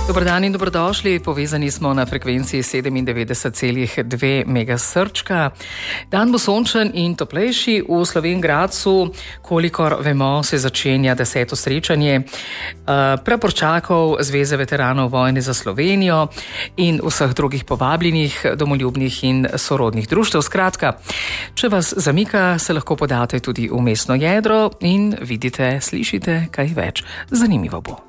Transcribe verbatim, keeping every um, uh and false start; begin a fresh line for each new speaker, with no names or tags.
Dobar dan in dobrodošli, povezani smo na frekvenciji sedemindevetdeset celih dve megasrčka. Dan bo sončen in toplejši. V Slovenj Gradcu, kolikor vemo, se začenja deseto srečanje uh, praporčakov Zveze veteranov vojne za Slovenijo in vseh drugih povabljenih, domoljubnih in sorodnih društev. Skratka, če vas zamika, se lahko podate tudi v mestno jedro in vidite, slišite kaj več. Zanimivo bo.